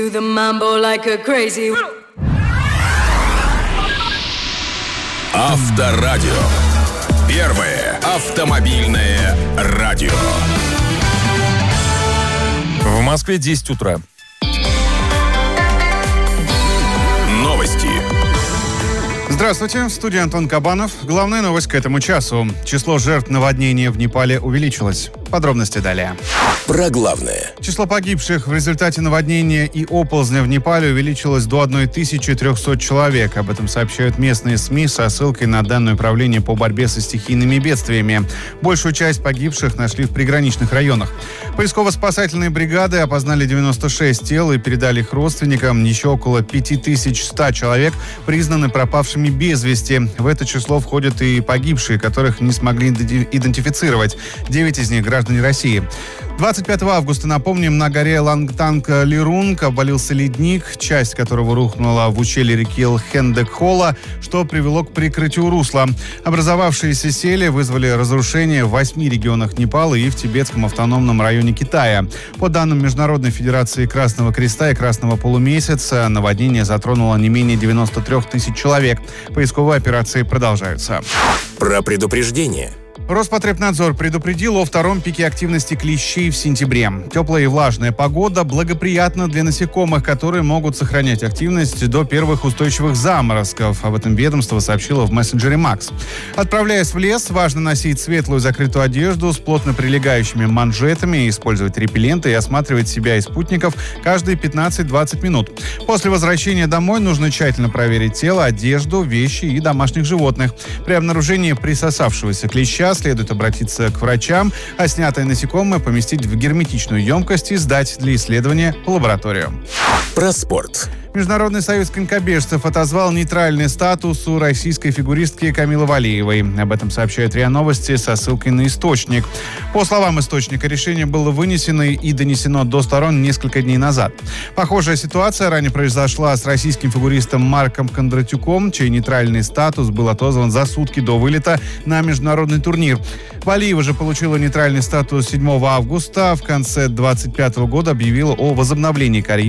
The mambo like a crazy. Авторадио. Первое автомобильное радио. В Москве 10 утра. Новости. Здравствуйте, в студии Антон Кабанов. Главная новость к этому часу. Число жертв наводнения в Непале увеличилось. Подробности далее. Про главное. Число погибших в результате наводнения и оползня в Непале увеличилось до 1300 человек. Об этом сообщают местные СМИ со ссылкой на данные управления по борьбе со стихийными бедствиями. Большую часть погибших нашли в приграничных районах. Поисково-спасательные бригады опознали 96 тел и передали их родственникам. Еще около 5100 человек признаны пропавшими без вести. В это число входят и погибшие, которых не смогли идентифицировать. 9 из них граждане России. 25 августа, напомним, на горе Лангтанг-Лирунг обвалился ледник, часть которого рухнула в ущелье реки Лхендек-Хола, что привело к прикрытию русла. Образовавшиеся сели вызвали разрушения в 8 регионах Непала и в Тибетском автономном районе Китая. По данным Международной Федерации Красного Креста и Красного Полумесяца, наводнение затронуло не менее 93 тысяч человек. Поисковые операции продолжаются. Про предупреждение. Роспотребнадзор предупредил о втором пике активности клещей в сентябре. Теплая и влажная погода благоприятна для насекомых, которые могут сохранять активность до первых устойчивых заморозков. Об этом ведомство сообщило в мессенджере Макс. Отправляясь в лес, важно носить светлую закрытую одежду с плотно прилегающими манжетами, использовать репелленты и осматривать себя и спутников каждые 15-20 минут. После возвращения домой нужно тщательно проверить тело, одежду, вещи и домашних животных. При обнаружении присосавшегося клеща следует обратиться к врачам, а снятое насекомое поместить в герметичную емкость и сдать для исследования в лабораторию. Про спорт. Международный союз конькобежцев отозвал нейтральный статус у российской фигуристки Камилы Валиевой. Об этом сообщают РИА Новости со ссылкой на источник. По словам источника, решение было вынесено и донесено до сторон несколько дней назад. Похожая ситуация ранее произошла с российским фигуристом Марком Кондратюком, чей нейтральный статус был отозван за сутки до вылета на международный турнир. Валиева же получила нейтральный статус 7 августа, а в конце 2025 года объявила о возобновлении карьеры